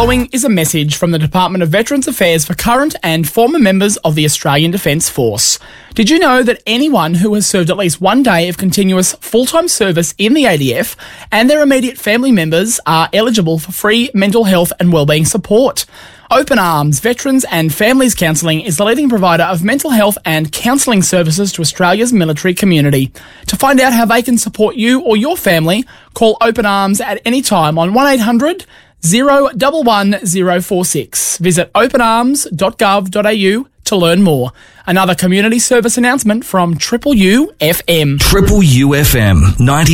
following is a message from the Department of Veterans Affairs for current and former members of the Australian Defence Force. Did you know that anyone who has served at least one day of continuous full-time service in the ADF and their immediate family members are eligible for free mental health and wellbeing support? Open Arms Veterans and Families Counselling is the leading provider of mental health and counselling services to Australia's military community. To find out how they can support you or your family, call Open Arms at any time on 1800 011 046. Visit openarms.gov.au to learn more. Another community service announcement from Triple U FM. Triple U FM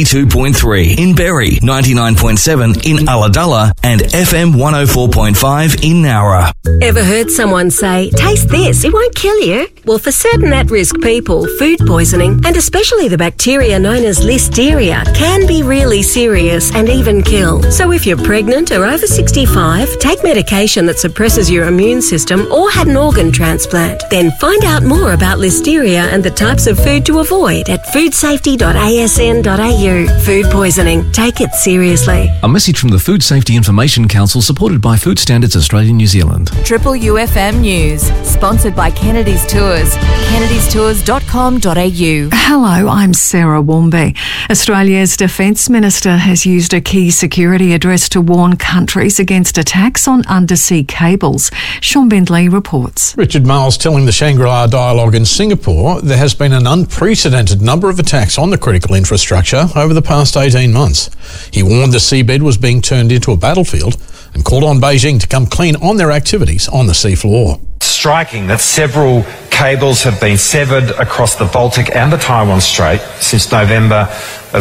92.3 in Berry, 99.7 in Ulladulla and FM 104.5 in Nowra. Ever heard someone say, taste this, it won't kill you? Well, for certain at-risk people, food poisoning, and especially the bacteria known as Listeria, can be really serious and even kill. So if you're pregnant or over 65, take medication that suppresses your immune system or had an organ transplant. Then find out more about Listeria and the types of food to avoid at foodsafety.asn.au. Food poisoning. Take it seriously. A message from the Food Safety Information Council, supported by Food Standards Australia New Zealand. Triple UFM News, sponsored by Kennedy's Tours. kennedystours.com.au. Hello, I'm Sarah Warmby. Australia's Defence Minister has used a key security address to warn countries against attacks on undersea cables. Sean Bindley reports. Richard Marles telling the Shangri-La Dialogue in Singapore there has been an unprecedented number of attacks on the critical infrastructure over the past 18 months. He warned the seabed was being turned into a battlefield and called on Beijing to come clean on their activities on the seafloor. Striking that several cables have been severed across the Baltic and the Taiwan Strait since November of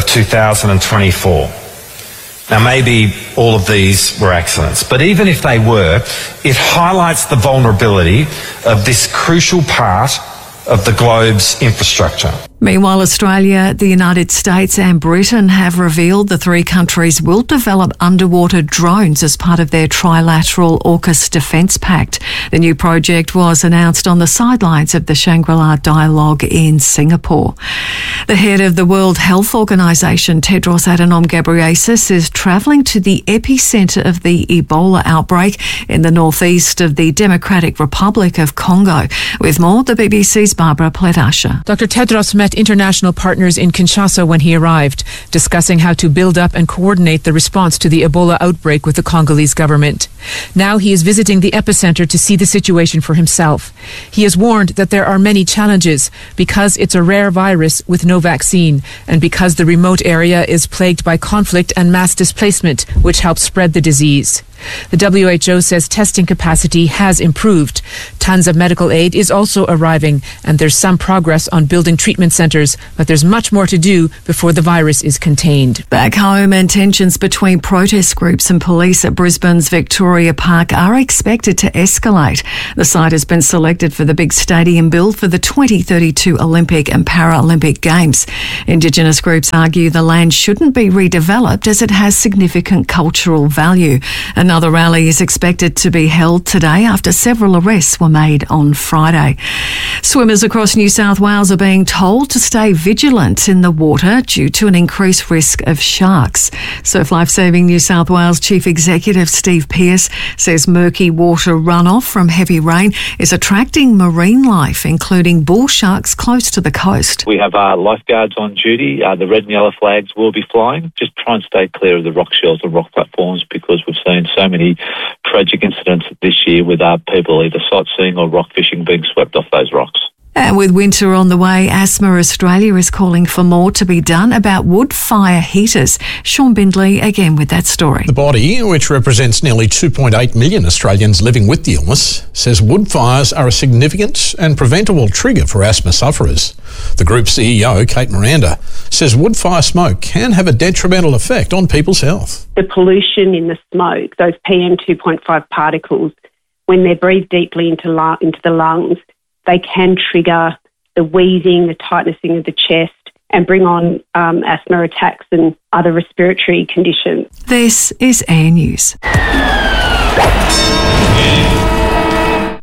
2024. Now, maybe all of these were accidents, but even if they were, it highlights the vulnerability of this crucial part of the globe's infrastructure. Meanwhile, Australia, the United States and Britain have revealed the three countries will develop underwater drones as part of their trilateral AUKUS Defence Pact. The new project was announced on the sidelines of the Shangri-La Dialogue in Singapore. The head of the World Health Organization, Tedros Adhanom Ghebreyesus, is travelling to the epicentre of the Ebola outbreak in the northeast of the Democratic Republic of Congo. With more, the BBC's Barbara Pledasher. Dr. Tedros met international partners in Kinshasa when he arrived, discussing how to build up and coordinate the response to the Ebola outbreak with the Congolese government. Now he is visiting the epicenter to see the situation for himself. He has warned that there are many challenges because it's a rare virus with no vaccine and because the remote area is plagued by conflict and mass displacement, which helps spread the disease. The WHO says testing capacity has improved. Tons of medical aid is also arriving, and there's some progress on building treatment centres, but there's much more to do before the virus is contained. Back home, and tensions between protest groups and police at Brisbane's Victoria Park are expected to escalate. The site has been selected for the big stadium build for the 2032 Olympic and Paralympic Games. Indigenous groups argue the land shouldn't be redeveloped as it has significant cultural value. Another rally is expected to be held today after several arrests were made on Friday. Swimmers across New South Wales are being told to stay vigilant in the water due to an increased risk of sharks. Surf Life Saving New South Wales Chief Executive Steve Pearce says murky water runoff from heavy rain is attracting marine life, including bull sharks close to the coast. We have lifeguards on duty. The red and yellow flags will be flying. Just try and stay clear of the rock shells and rock platforms because we've seen so many tragic incidents this year with people either sightseeing or rock fishing being swept off those rocks. And with winter on the way, Asthma Australia is calling for more to be done about wood fire heaters. Sean Bindley again with that story. The body, which represents nearly 2.8 million Australians living with the illness, says wood fires are a significant and preventable trigger for asthma sufferers. The group's CEO, Kate Miranda, says wood fire smoke can have a detrimental effect on people's health. The pollution in the smoke, those PM2.5 particles, when they're breathed deeply into the lungs, they can trigger the wheezing, the tightening of the chest, and bring on asthma attacks and other respiratory conditions. This is Air News.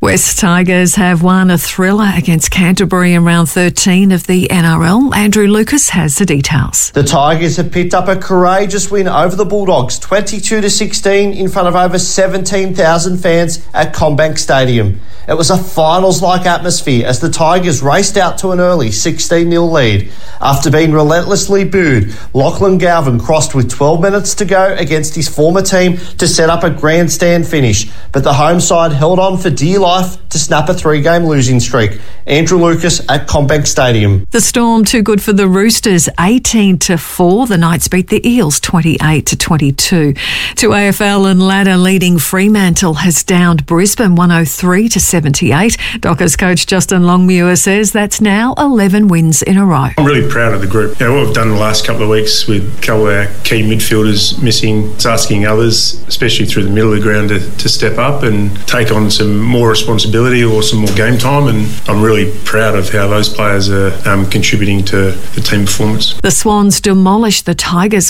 West Tigers have won a thriller against Canterbury in round 13 of the NRL. Andrew Lucas has the details. The Tigers have picked up a courageous win over the Bulldogs, 22-16 in front of over 17,000 fans at CommBank Stadium. It was a finals-like atmosphere as the Tigers raced out to an early 16-0 lead. After being relentlessly booed, Lachlan Galvin crossed with 12 minutes to go against his former team to set up a grandstand finish, but the home side held on for dear life to snap a 3-game losing streak. Andrew Lucas at CommBank Stadium. The Storm too good for the Roosters, 18-4. The Knights beat the Eels 28-22. To AFL and ladder leading Fremantle has downed Brisbane 103-78. Dockers coach Justin Longmuir says that's now 11 wins in a row. I'm really proud of the group. What we've done the last couple of weeks with a couple of our key midfielders missing, it's asking others, especially through the middle of the ground, to step up and take on some more responsibility or some more game time, and I'm really proud of how those players are contributing to the team performance. The Swans demolished the Tigers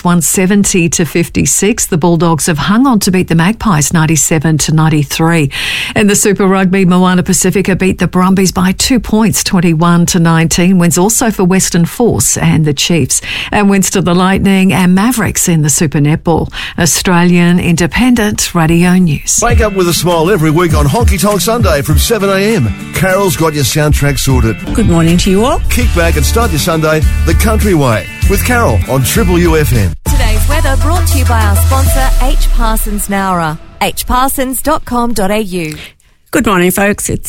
170-56. The Bulldogs have hung on to beat the Magpies 97-93. In the Super Rugby, Moana Pacifica beat the Brumbies by 2 points, 21-19. Wins also for Western Force and the Chiefs, and wins to the Lightning and Mavericks in the Super Netball. Australian Independent Radio News. Wake up with a smile every week on Honky Tonk Sunday from 7am. Carol's got your soundtrack sorted. Good morning to you all. Kick back and start your Sunday the country way with Carol on Triple UFM. Today's weather brought to you by our sponsor, H. Parsons Nowra. hparsons.com.au. Good morning, folks. It's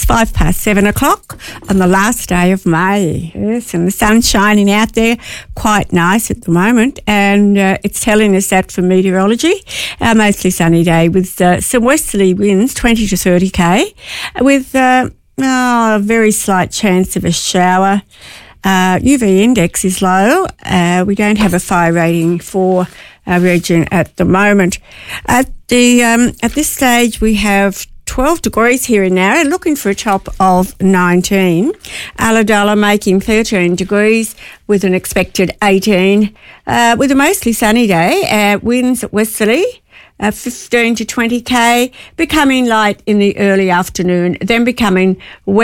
7:05 on the last day of May. Yes, and the sun's shining out there, quite nice at the moment, and it's telling us that for meteorology. A mostly sunny day with some westerly winds, 20 to 30 k, with a very slight chance of a shower. UV index is low. We don't have a fire rating for our region at the moment. At this stage, we have 12 degrees here in Nowra, looking for a top of 19. Ulladulla making 13 degrees with an expected 18. With a mostly sunny day, winds at westerly, 15 to 20 k, becoming light in the early afternoon, then becoming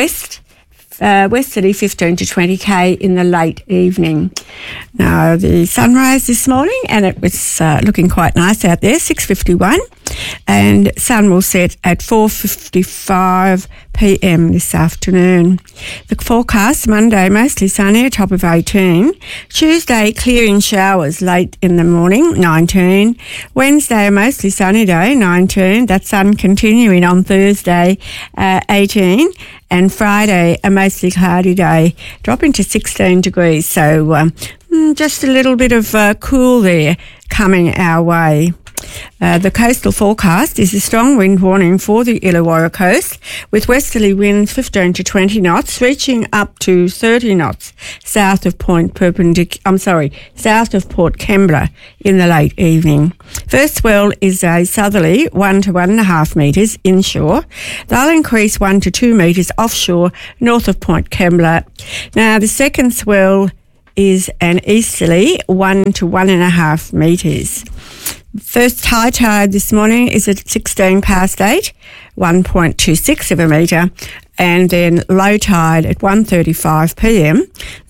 westerly 15 to 20 k in the late evening. Now, the sunrise this morning, and it was looking quite nice out there, 6:51, and sun will set at 4:55 p.m. this afternoon. The forecast, Monday, mostly sunny, a top of 18. Tuesday, clearing showers late in the morning, 19. Wednesday, a mostly sunny day, 19. That sun continuing on Thursday, 18. And Friday, a mostly cloudy day, dropping to 16 degrees. So just a little bit of cool there coming our way. The coastal forecast is a strong wind warning for the Illawarra coast, with westerly winds 15 to 20 knots, reaching up to 30 knots south of Port Kembla in the late evening. First swell is a southerly 1 to 1.5 metres inshore. They'll increase 1 to 2 metres offshore north of Port Kembla. Now, the second swell is an easterly 1 to 1.5 metres. First high tide this morning is at 16 past 8, 1.26 of a metre, and then low tide at 1:35 p.m,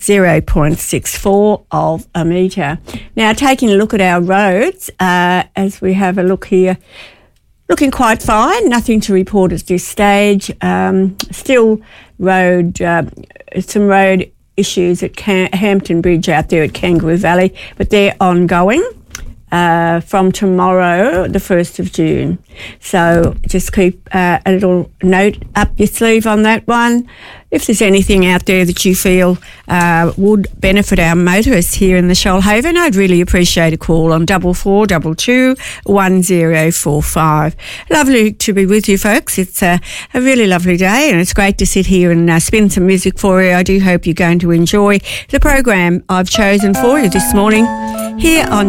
0.64 of a metre. Now, taking a look at our roads, as we have a look here, looking quite fine, nothing to report at this stage. Still some road issues at Hampton Bridge out there at Kangaroo Valley, but they're ongoing. From tomorrow, the 1st of June. So just keep a little note up your sleeve on that one. If there's anything out there that you feel would benefit our motorists here in the Shoalhaven, I'd really appreciate a call on 4422 1045. Lovely to be with you, folks. It's a really lovely day, and it's great to sit here and spin some music for you. I do hope you're going to enjoy the program I've chosen for you this morning here on